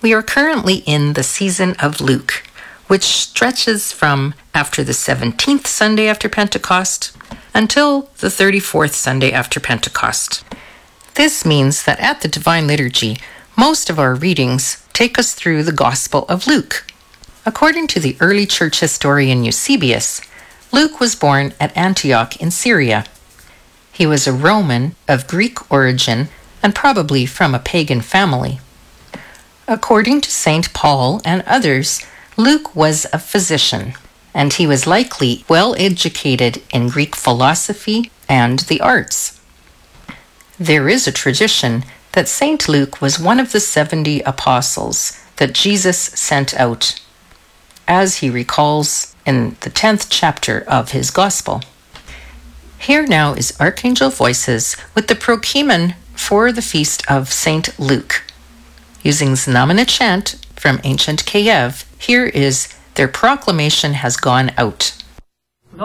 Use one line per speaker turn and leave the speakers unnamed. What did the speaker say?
We are currently in the season of Luke, which stretches from after the 17th Sunday after Pentecost until the 34th Sunday after Pentecost. This means that at the Divine Liturgy, most of our readings take us through the Gospel of Luke. According to the early church historian Eusebius, Luke was born at Antioch in Syria. He was a Roman of Greek origin and probably from a pagan family. According to St. Paul and others, Luke was a physician, and he was likely well educated in Greek philosophy and the arts. There is a tradition that St. Luke was one of the 70 apostles that Jesus sent out, as he recalls in the 10th chapter of his Gospel. Here now is Archangel Voices with the Prokeimen for the feast of St. Luke. Using Znamena chant from ancient Kiev, here is Their Proclamation Has Gone Out.